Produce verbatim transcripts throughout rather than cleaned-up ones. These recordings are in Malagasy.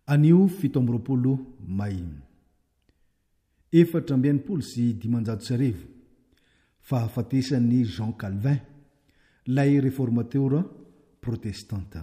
Anio fito amby roapolo may efatra amby enimpolo sy dimanjato sy arivo fahafatesany Jean Calvin lay réformateur protestanta.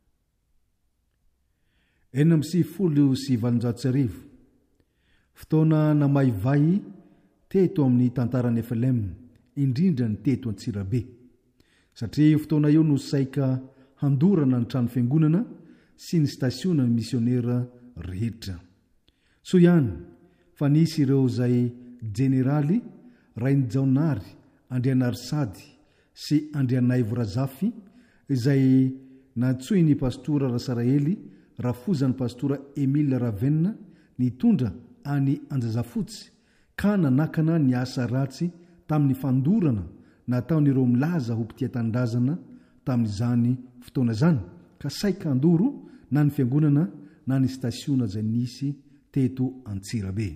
Enina amby sivifolo sy valonjato sy arivo fotoana namaivay teto amin'ny tantarany Eflem, indrindra ny teto Antsirabe, satria fotoana io no saika handorana ny trano fiangonana sy ny stasiona missionnaire rehetra. So ihany fa nisy ireo zay generaly Rainy Jaonary, Andrianary Sady sy Andrianay Vorazafy izay natsoiny pastora Rasaraely rafozany pastora Emile Ravenna nitondra any Anjazafotsy ka nanakana ny asa ratsy tamin'ny fandorana nataon'ireo milaza ho mpitiatandrazana tamin'izany fotoana zany, ka saika andoro na ny fiangonana na ny stasiona zay nisy teto Antsirabe.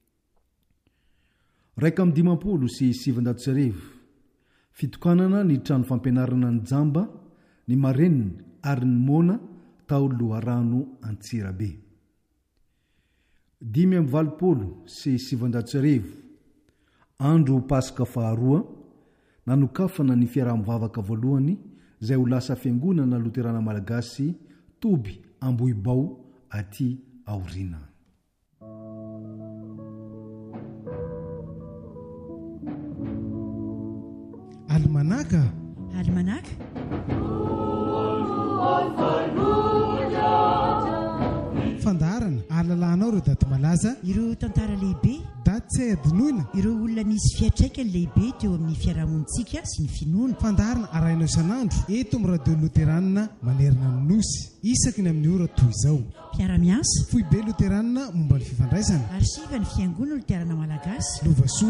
Raika amby dimampolo sy sivanjato sy arivo fitokanana ny trano fampianarana ny Jamba, ny Marenina ary ny Mona tao Loharano Antsirabe. Dimy amby valopolo sy sivanjato sy arivo andro Pasika faharoa nanokafana ny fiaraha-mivavaka voalohany zay ho lasa fiangonana Loterana Malagasy Toby Ambohibao aty aorina. Almanaka Almanaka fandarana alalanao ireo daty malaza, ireo tantara lehibe, daty tsy adinoina, ireo olona nisy fiatraikany lehibe teo amin'ny fiarahamonitsika sy ny finoana. Fandarana arainao isan'andro eto amin'ny radio Loterana manerana ny nosy isaky ny amin'ny ora toy izao. Mpiara-miasa Foibe Loterana momba ny fifandraisana, arsiva ny fiangonana Loterana Malagasy, Lovasoa